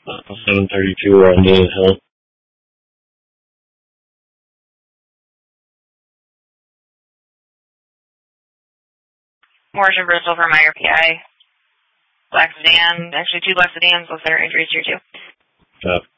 732 on Indian Hill. Morrison Bristol for Meyer PI. Black sedan, actually 2 black sedans with their injuries here too.